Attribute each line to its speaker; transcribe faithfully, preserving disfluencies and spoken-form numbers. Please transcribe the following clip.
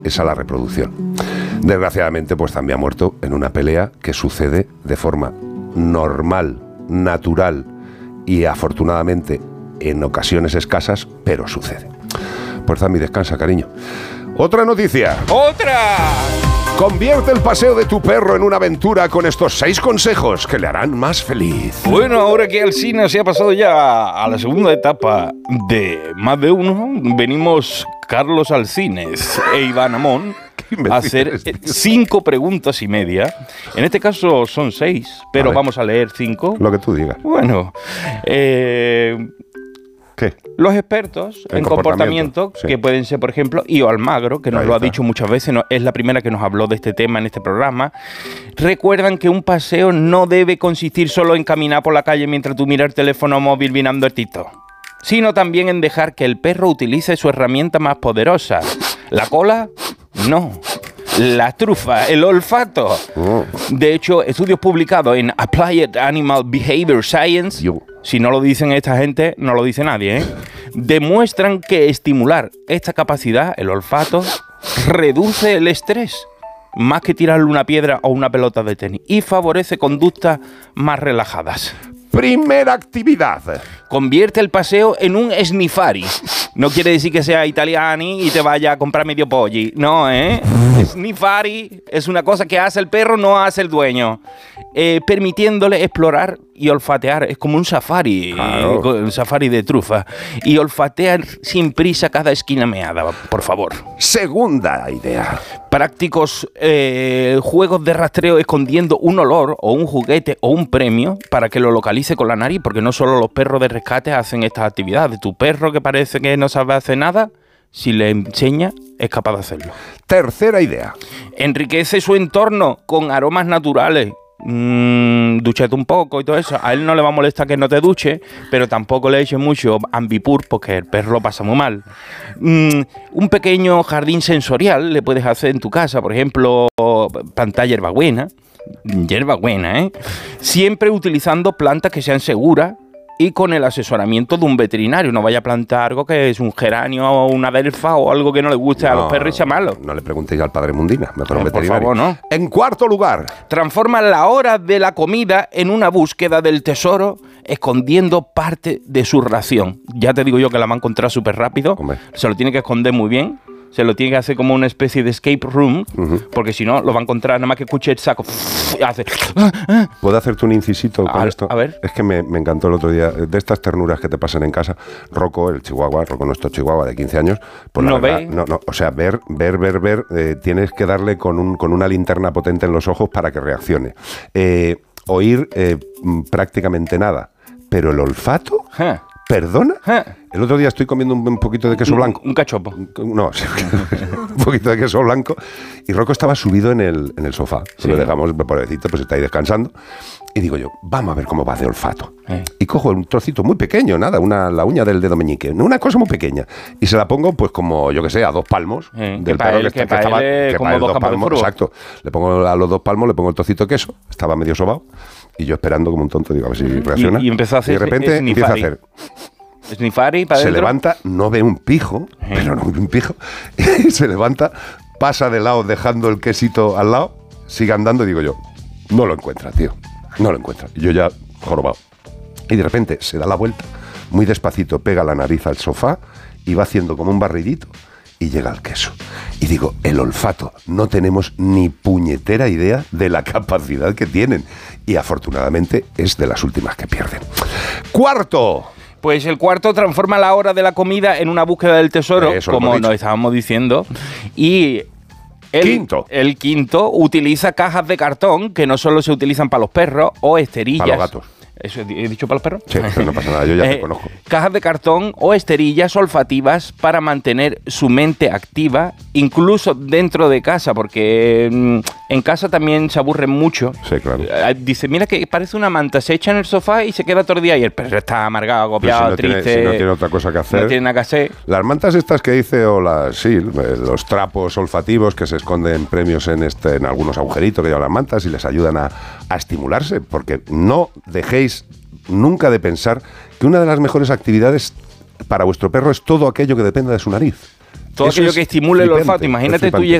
Speaker 1: es a la reproducción. Desgraciadamente, pues también ha muerto en una pelea que sucede de forma normal, natural y afortunadamente en ocasiones escasas, pero sucede. Pues Zambi, descansa, cariño. Otra noticia.
Speaker 2: ¡Otra!
Speaker 1: Convierte el paseo de tu perro en una aventura con estos seis consejos que le harán más feliz.
Speaker 2: Bueno, ahora que Alsina se ha pasado ya a la segunda etapa de más de uno, venimos Carlos Alcines e Iván Amón a hacer cinco preguntas y media. En este caso son seis, pero vale, vamos a leer cinco.
Speaker 1: Lo que tú digas.
Speaker 2: Bueno, eh...
Speaker 1: ¿qué?
Speaker 2: Los expertos en, en comportamiento, comportamiento sí. que pueden ser, por ejemplo, Io Almagro, que nos Ahí lo está. ha dicho muchas veces, no, es la primera que nos habló de este tema en este programa, recuerdan que un paseo no debe consistir solo en caminar por la calle mientras tú miras el teléfono móvil mirando el TikTok, sino también en dejar que el perro utilice su herramienta más poderosa. ¿La cola? No. La trufa, el olfato. Oh. De hecho, estudios publicados en Applied Animal Behavior Science, Yo. si no lo dicen esta gente, no lo dice nadie, ¿eh? demuestran que estimular esta capacidad, el olfato, reduce el estrés, más que tirarle una piedra o una pelota de tenis, y favorece conductas más relajadas.
Speaker 1: Primera actividad.
Speaker 2: Convierte el paseo en un snifari. No quiere decir que sea italiani y te vaya a comprar medio polli. No, ¿eh? Snifari es una cosa que hace el perro, no hace el dueño. Eh, permitiéndole explorar y olfatear. Es como un safari. Claro. Un safari de trufa. Y olfatear sin prisa cada esquina meada, por favor.
Speaker 1: Segunda idea.
Speaker 2: Prácticos eh, juegos de rastreo escondiendo un olor o un juguete o un premio para que lo localice con la nariz, porque no solo los perros de rescate hacen estas actividades. Tu perro que parece que no sabe hacer nada, si le enseña, es capaz de hacerlo.
Speaker 1: Tercera idea.
Speaker 2: Enriquece su entorno con aromas naturales. Mm, duchate un poco y todo eso. A él no le va a molestar que no te duche, pero tampoco le eches mucho ambipur porque el perro lo pasa muy mal. Mm, un pequeño jardín sensorial le puedes hacer en tu casa, por ejemplo, plantar hierbabuena. Hierbabuena, ¿eh? Siempre utilizando plantas que sean seguras y con el asesoramiento de un veterinario. No vaya a plantar algo que es un geranio o una delfa o algo que no le guste no, a los perros y sea malo.
Speaker 1: No le preguntéis al padre Mundina, mejor un veterinario.
Speaker 2: Por favor, no.
Speaker 1: En cuarto lugar.
Speaker 2: Transforma la hora de la comida en una búsqueda del tesoro, escondiendo parte de su ración. Ya te digo yo que la va a encontrar súper rápido. Hombre. Se lo tiene que esconder muy bien. Se lo tiene que hacer como una especie de escape room, uh-huh. porque si no, lo va a encontrar nada más que escuche el saco. Hace...
Speaker 1: ¿Puedo hacerte un incisito con
Speaker 2: a,
Speaker 1: esto?
Speaker 2: A ver.
Speaker 1: Es que me, me encantó el otro día, de estas ternuras que te pasan en casa, Rocco, el chihuahua, Rocco nuestro chihuahua de quince años, pues
Speaker 2: no
Speaker 1: la verdad,
Speaker 2: ve.
Speaker 1: No, no, o sea, ver, ver, ver, ver, eh, tienes que darle con, un, con una linterna potente en los ojos para que reaccione. Eh, oír eh, prácticamente nada, pero el olfato... ¿Eh? ¿Perdona? ¿Eh? El otro día estoy comiendo un, un poquito de queso blanco.
Speaker 2: Un, un cachopo.
Speaker 1: No, sí, un poquito de queso blanco. Y Rocco estaba subido en el, en el sofá. Sí. Lo dejamos, pobrecito, pues está ahí descansando. Y digo yo, vamos a ver cómo va de olfato. ¿Eh? Y cojo un trocito muy pequeño, nada, una, la uña del dedo meñique. Una cosa muy pequeña. Y se la pongo, pues como, yo que sé, a dos palmos.
Speaker 2: ¿Eh?
Speaker 1: Del
Speaker 2: perro
Speaker 1: que,
Speaker 2: que,
Speaker 1: que,
Speaker 2: que
Speaker 1: estaba.
Speaker 2: Que como dos, dos palmos.
Speaker 1: Exacto. Le pongo a los dos palmos, le pongo el trocito de queso. Estaba medio sobado. Y yo esperando como un tonto, digo, a ver si reacciona.
Speaker 2: Y, y empezó a hacer.
Speaker 1: Y de repente empieza a hacer.
Speaker 2: Snifari para
Speaker 1: se
Speaker 2: dentro.
Speaker 1: Levanta, no ve un pijo, ¿Eh? pero no ve un pijo, y se levanta, pasa de lado dejando el quesito al lado, sigue andando y digo yo, no lo encuentra, tío, no lo encuentra. Y yo ya jorobado. Y de repente se da la vuelta, muy despacito, pega la nariz al sofá y va haciendo como un barridito y llega al queso. Y digo, el olfato, no tenemos ni puñetera idea de la capacidad que tienen. Y afortunadamente es de las últimas que pierden. ¡Cuarto!
Speaker 2: Pues el cuarto transforma la hora de la comida en una búsqueda del tesoro,
Speaker 1: Eso
Speaker 2: como nos estábamos diciendo. Y el
Speaker 1: quinto.
Speaker 2: el quinto utiliza cajas de cartón que no solo se utilizan para los perros o esterillas.
Speaker 1: Para los gatos.
Speaker 2: ¿Eso he dicho para los perros?
Speaker 1: Sí, pero no pasa nada, yo ya
Speaker 2: eh,
Speaker 1: te conozco.
Speaker 2: Cajas de cartón o esterillas olfativas para mantener su mente activa, incluso dentro de casa, porque mmm, en casa también se aburren mucho.
Speaker 1: Sí, claro.
Speaker 2: Eh, dice, mira que parece una manta, se echa en el sofá y se queda todo el día y el perro está amargado, agobiado,
Speaker 1: si no
Speaker 2: triste.
Speaker 1: Tiene, si no tiene otra cosa que hacer.
Speaker 2: No tiene nada que hacer.
Speaker 1: Las mantas estas que dice, o las, sí, los trapos olfativos que se esconden premios en, este, en algunos agujeritos que llevan las mantas y les ayudan a, a estimularse, porque no dejéis nunca de pensar que una de las mejores actividades para vuestro perro es todo aquello que dependa de su nariz.
Speaker 2: Todo
Speaker 1: Eso
Speaker 2: aquello
Speaker 1: es
Speaker 2: que estimule el
Speaker 1: flipante,
Speaker 2: olfato. Imagínate
Speaker 1: es
Speaker 2: tú
Speaker 1: flipante.
Speaker 2: llegar